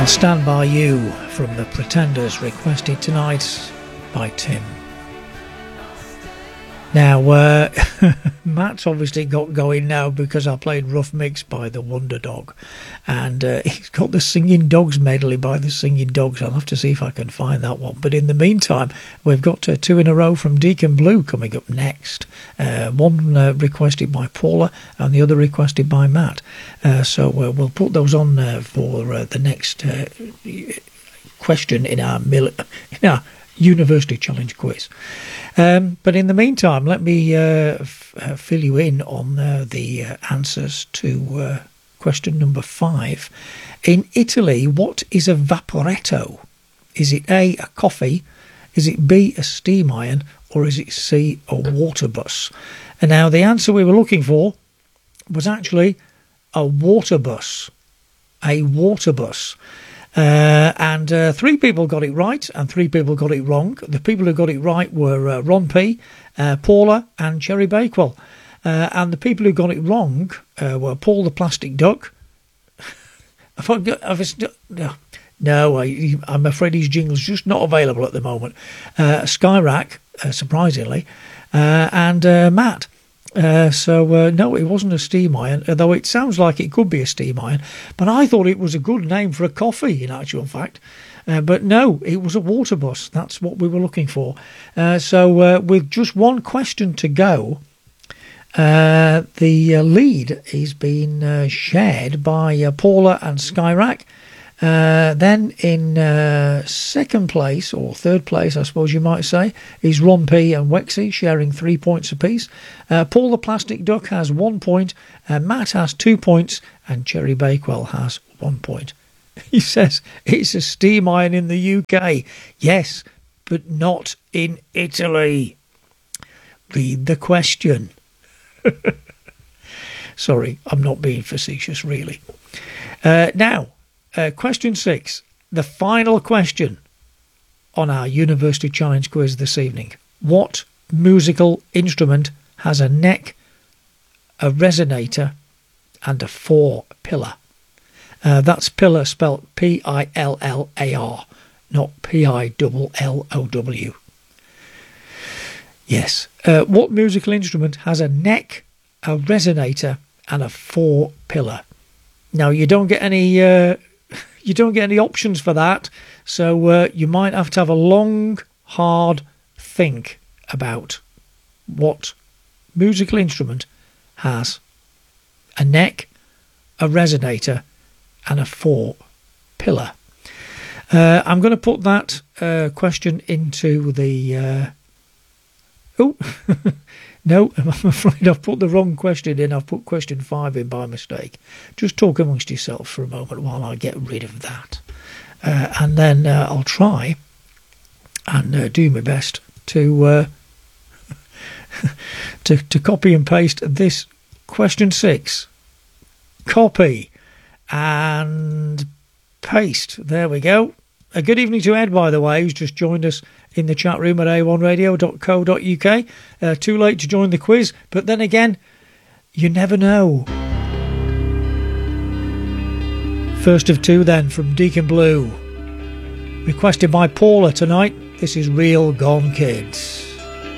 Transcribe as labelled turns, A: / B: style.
A: I'll Stand By You from The Pretenders, requested tonight by Tim. Now, Matt's obviously got going now because I played Rough Mix by the Wonder Dog, and he's got the Singing Dogs medley by the Singing Dogs. I'll have to see if I can find that one. But in the meantime, we've got two in a row from Deacon Blue coming up next. One requested by Paula and the other requested by Matt. So we'll put those on for the next question in our University Challenge quiz. But in the meantime, let me fill you in on the answers to question number 5. In Italy, what is a vaporetto? Is it A, a coffee? Is it B, a steam iron? Or is it C, a water bus? And now the answer we were looking for was actually a water bus. A water bus. And 3 people got it right and 3 people got it wrong. The people who got it right were Ron P, Paula and Cherry Bakewell. And the people who got it wrong were Paul the Plastic Duck. No, I'm afraid his jingle's just not available at the moment. Skyrack, surprisingly, and Matt. No, it wasn't a steam iron, although it sounds like it could be a steam iron. But I thought it was a good name for a coffee, in actual fact. But no, it was a water bus. That's what we were looking for. With just one question to go, the lead is being shared by Paula and Skyrack. Then in second place, or third place, I suppose you might say, is Ron P and Wexy, sharing 3 points apiece. Paul the Plastic Duck has 1 point, Matt has 2 points, and Cherry Bakewell has 1 point. He says it's a steam iron in the UK. Yes, but not in Italy. Read the question. Sorry, I'm not being facetious, really. Now, question 6, the final question on our University Challenge quiz this evening. What musical instrument has a neck, a resonator, and a 4-pillar? That's pillar spelt Pillar, not Pillow. Yes. What musical instrument has a neck, a resonator, and a 4-pillar? Now, you don't get any options for that, so you might have to have a long, hard think about what musical instrument has a neck, a resonator, and a 4-pillar. I'm going to put that question into the... No, I'm afraid I've put the wrong question in. I've put question 5 in by mistake. Just talk amongst yourselves for a moment while I get rid of that. And then I'll try and do my best to to copy and paste this question 6. Copy and paste. There we go. A good evening to Ed, by the way, who's just joined us in the chat room at a1radio.co.uk. Too late to join the quiz, but then again, you never know. First of 2 then from Deacon Blue. Requested by Paula tonight. This is Real Gone Kids.